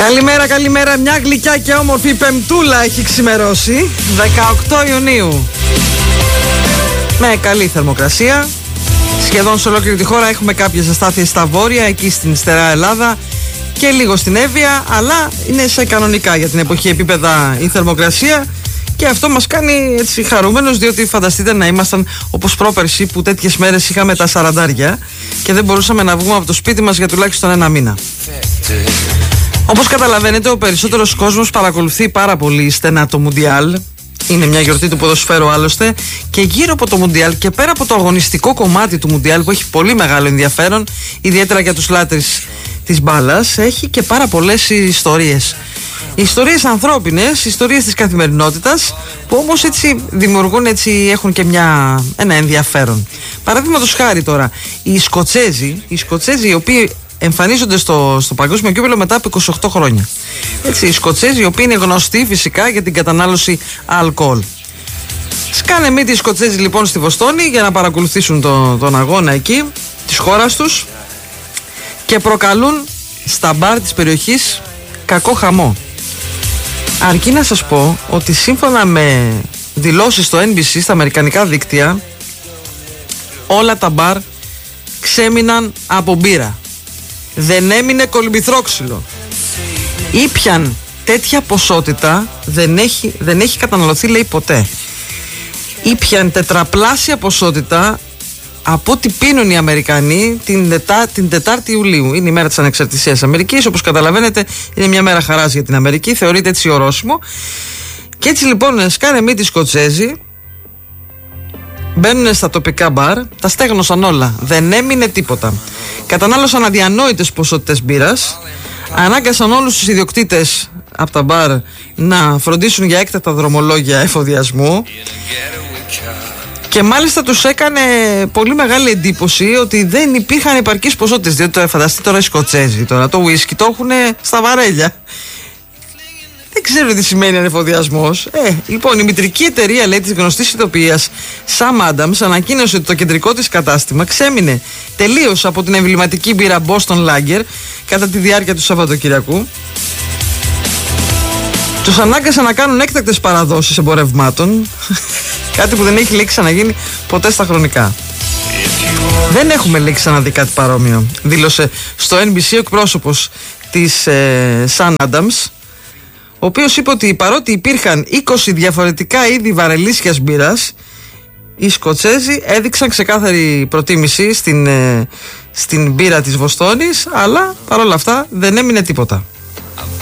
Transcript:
Καλημέρα, μια γλυκιά και όμορφη πεμπτούλα έχει ξημερώσει, 18 Ιουνίου. Με καλή θερμοκρασία. Σχεδόν σε ολόκληρη τη χώρα έχουμε κάποιες αστάθειες στα βόρεια, εκεί στην Στερεά Ελλάδα και λίγο στην Εύβοια, αλλά είναι σε κανονικά για την εποχή επίπεδα η θερμοκρασία. Και αυτό μας κάνει έτσι χαρούμενος, διότι φανταστείτε να ήμασταν όπως πρόπερση που τέτοιες μέρες είχαμε τα 40 και δεν μπορούσαμε να βγούμε από το σπίτι μας για τουλάχιστον ένα μήνα. Όπως καταλαβαίνετε, ο περισσότερος κόσμος παρακολουθεί πάρα πολύ στενά το Μουντιάλ. Είναι μια γιορτή του ποδοσφαίρου άλλωστε. Και γύρω από το Μουντιάλ και πέρα από το αγωνιστικό κομμάτι του Μουντιάλ που έχει πολύ μεγάλο ενδιαφέρον, ιδιαίτερα για τους λάτρεις της μπάλας, έχει και πάρα πολλές ιστορίες. Ιστορίες ανθρώπινες, ιστορίες της καθημερινότητας, που όμως έτσι δημιουργούν, έτσι έχουν και ένα ενδιαφέρον. Παραδείγματος χάρη τώρα, οι Σκοτσέζοι οι οποίοι εμφανίζονται στο παγκόσμιο κύπελλο μετά από 28 χρόνια. Έτσι, οι Σκοτσέζοι οι οποίοι είναι γνωστοί φυσικά για την κατανάλωση αλκοόλ. Σκάνε μύτη οι Σκοτσέζοι λοιπόν στη Βοστόνη για να παρακολουθήσουν τον αγώνα εκεί της χώρας τους και προκαλούν στα μπαρ της περιοχής κακό χαμό. Αρκεί να σας πω ότι σύμφωνα με δηλώσεις στο NBC στα αμερικανικά δίκτυα, όλα τα μπαρ ξέμειναν από μπύρα. Δεν έμεινε κολυμβηθρόξυλο. Ήπιαν τέτοια ποσότητα, δεν έχει καταναλωθεί λέει ποτέ. Ήπιαν τετραπλάσια ποσότητα από ό,τι πίνουν οι Αμερικανοί την 4η Ιουλίου. Είναι η μέρα της ανεξαρτησίας Αμερικής. Όπως καταλαβαίνετε, είναι μια μέρα χαράς για την Αμερική. Θεωρείται έτσι ορόσημο. Και έτσι λοιπόν σκάνε μύτη Σκοτσέζοι, μπαίνουν στα τοπικά μπαρ, τα στέγνωσαν όλα. Δεν έμεινε τίποτα. Κατανάλωσαν αδιανόητες ποσότητες μπύρας. Ανάγκασαν όλους τους ιδιοκτήτες από τα μπαρ να φροντίσουν για έκτακτα δρομολόγια εφοδιασμού. Και μάλιστα τους έκανε πολύ μεγάλη εντύπωση ότι δεν υπήρχαν επαρκείς ποσότητες. Διότι φανταστείτε τώρα οι Σκοτσέζοι, τώρα το ουίσκι το έχουν στα βαρέλια. Δεν ξέρω τι σημαίνει ανεφοδιασμός. Λοιπόν, η μητρική εταιρεία λέει της γνωστής ηθοποιίας Sam Adams ανακοίνωσε ότι το κεντρικό της κατάστημα ξέμεινε τελείως από την εμβληματική μπύρα Boston Lager κατά τη διάρκεια του Σαββατοκυριακού. Τους ανάγκασαν να κάνουν έκτακτες παραδόσεις εμπορευμάτων. Κάτι που δεν έχει λέει ξαναγίνει ποτέ στα χρονικά. Δεν έχουμε λέει ξαναδεί κάτι παρόμοιο, δήλωσε στο NBC ο εκπρόσωπος της Sam Adams, ο οποίος είπε ότι παρότι υπήρχαν 20 διαφορετικά είδη βαρελίσιας μπύρας, οι Σκοτσέζοι έδειξαν ξεκάθαρη προτίμηση στην μπύρα της Βοστόνης, αλλά παρόλα αυτά δεν έμεινε τίποτα.